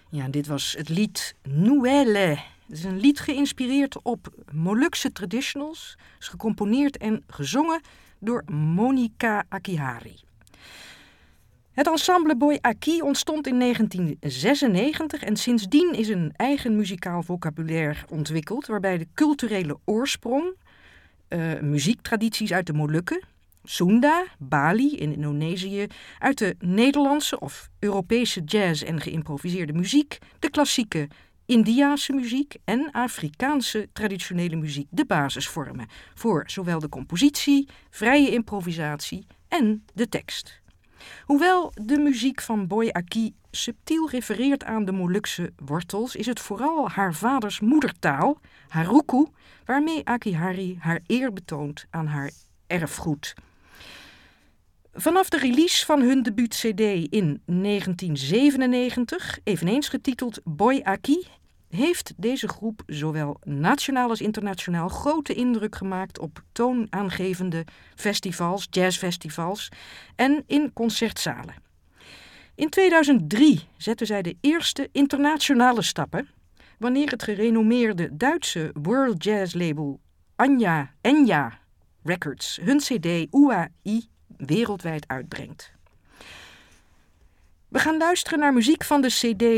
Ja, dit was het lied Noëlle. Het is een lied geïnspireerd op Molukse traditionals. Het is gecomponeerd en gezongen door Monika Akihari. Het ensemble Boy Aki ontstond in 1996 en sindsdien is een eigen muzikaal vocabulaire ontwikkeld, waarbij de culturele oorsprong, muziektradities uit de Molukken, Sunda, Bali in Indonesië, uit de Nederlandse of Europese jazz en geïmproviseerde muziek, de klassieke Indiase muziek en Afrikaanse traditionele muziek de basis vormen voor zowel de compositie, vrije improvisatie en de tekst. Hoewel de muziek van Boy Aki subtiel refereert aan de Molukse wortels, is het vooral haar vaders moedertaal, Haruku, waarmee Akihari haar eer betoont aan haar erfgoed. Vanaf de release van hun debuut-cd in 1997, eveneens getiteld Boy Aki, heeft deze groep zowel nationaal als internationaal grote indruk gemaakt op toonaangevende festivals, jazzfestivals en in concertzalen. In 2003 zetten zij de eerste internationale stappen wanneer het gerenommeerde Duitse world jazz label Enya Records hun cd UAI wereldwijd uitbrengt. We gaan luisteren naar muziek van de cd